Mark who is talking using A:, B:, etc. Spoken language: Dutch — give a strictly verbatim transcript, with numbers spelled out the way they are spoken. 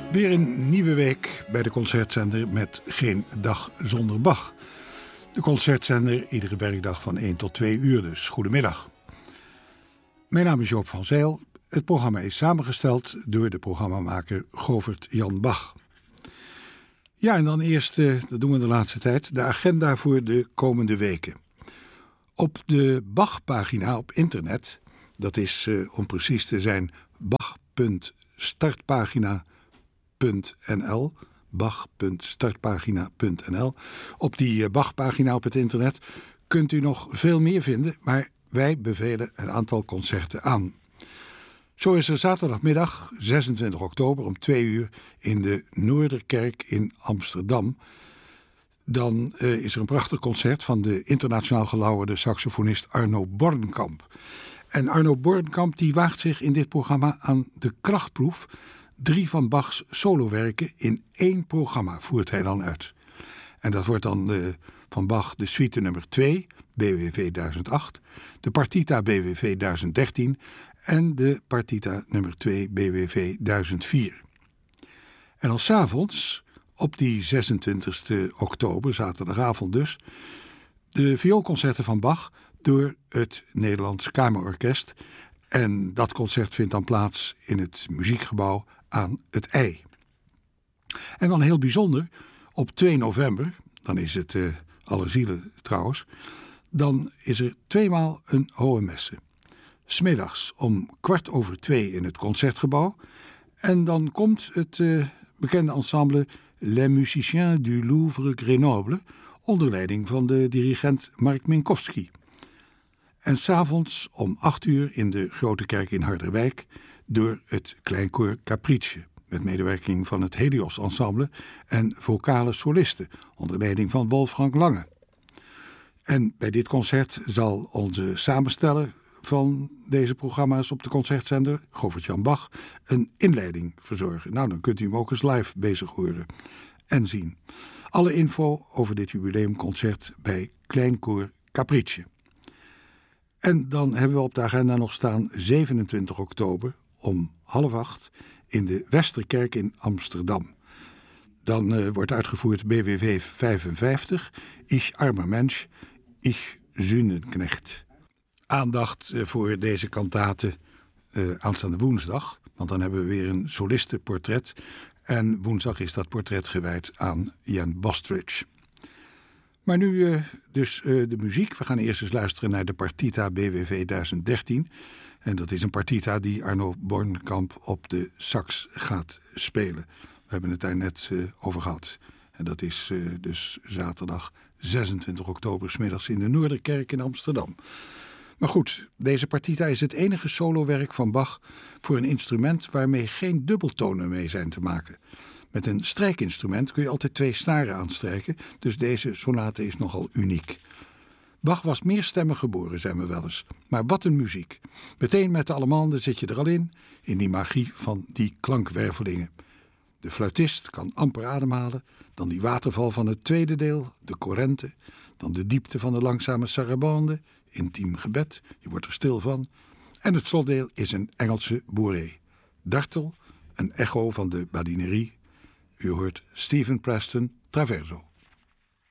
A: Weer een nieuwe week bij de Concertzender met geen dag zonder Bach. De Concertzender iedere werkdag van één tot twee uur dus. Goedemiddag. Mijn naam is Joop van Zijl. Het programma is samengesteld door de programmamaker Govert Jan Bach. Ja, en dan eerst, dat doen we de laatste tijd, de agenda voor de komende weken. Op de Bach-pagina op internet, dat is uh, om precies te zijn bach punt startpagina punt n l, bach punt startpagina punt n l. Op die uh, Bach-pagina op het internet kunt u nog veel meer vinden, maar wij bevelen een aantal concerten aan. Zo is er zaterdagmiddag zesentwintig oktober om twee uur in de Noorderkerk in Amsterdam. Dan uh, is er een prachtig concert van de internationaal gelauwerde saxofonist Arno Bornkamp. En Arno Bornkamp die waagt zich in dit programma aan de krachtproef. Drie van Bachs solowerken in één programma voert hij dan uit. En dat wordt dan uh, van Bach de suite nummer twee, B W V duizend acht, de partita B W V duizend dertien en de partita nummer twee B W V duizend vier. En als 's avonds, op die zesentwintigste oktober, zaterdagavond dus, de vioolconcerten van Bach door het Nederlands Kamerorkest. En dat concert vindt dan plaats in het muziekgebouw aan het IJ. En dan heel bijzonder, op twee november, dan is het uh, Allerzielen trouwens, dan is er tweemaal een hohe messe. 'S Middags om kwart over twee in het Concertgebouw. En dan komt het uh, bekende ensemble Les Musiciens du Louvre Grenoble onder leiding van de dirigent Mark Minkowski. En 's avonds om acht uur in de Grote Kerk in Harderwijk door het Kleinkoor Capricce, met medewerking van het Helios Ensemble en vocale solisten onder leiding van Wolfgang Lange. En bij dit concert zal onze samensteller van deze programma's op de Concertzender, Govert Jan Bach, een inleiding verzorgen. Nou, dan kunt u hem ook eens live bezig horen en zien. Alle info over dit jubileumconcert bij Kleinkoor Capricce. En dan hebben we op de agenda nog staan zevenentwintig oktober om half acht in de Westerkerk in Amsterdam. Dan uh, wordt uitgevoerd B W V vijfenvijftig, Ich armer Mensch, Ich Zündenknecht. Aandacht uh, voor deze kantate uh, aanstaande woensdag, want dan hebben we weer een solistenportret. En woensdag is dat portret gewijd aan Jan Bostridge. Maar nu uh, dus uh, de muziek. We gaan eerst eens luisteren naar de partita B W V duizend dertien. En dat is een partita die Arno Bornkamp op de sax gaat spelen. We hebben het daar net uh, over gehad. En dat is uh, dus zaterdag zesentwintig oktober 's middags in de Noorderkerk in Amsterdam. Maar goed, deze partita is het enige solowerk van Bach voor een instrument waarmee geen dubbeltonen mee zijn te maken. Met een strijkinstrument kun je altijd twee snaren aanstrijken, dus deze sonate is nogal uniek. Bach was meerstemmig geboren, zijn we wel eens. Maar wat een muziek. Meteen met de Allemande zit je er al in, in die magie van die klankwervelingen. De fluitist kan amper ademhalen, dan die waterval van het tweede deel, de corrente, dan de diepte van de langzame sarabande, intiem gebed, je wordt er stil van. En het slotdeel is een Engelse bourrée. Dartel, een echo van de badinerie. U hoort Stephen Preston Traverso.